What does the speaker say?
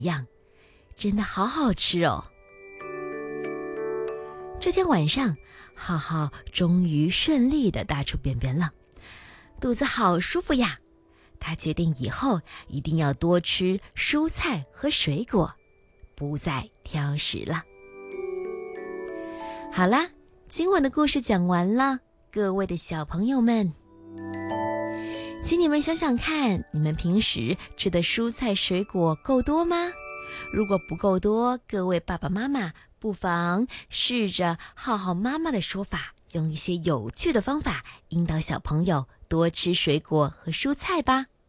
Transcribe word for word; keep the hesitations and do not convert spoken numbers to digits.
一样，真的好好吃哦。这天晚上，浩浩终于顺利地大出便便了，肚子好舒服呀。他决定以后一定要多吃蔬菜和水果，不再挑食了。好啦，今晚的故事讲完了，各位的小朋友们，请你们想想看，你们平时吃的蔬菜水果够多吗？如果不够多，各位爸爸妈妈不妨试着浩浩妈妈的说法，用一些有趣的方法引导小朋友多吃水果和蔬菜吧。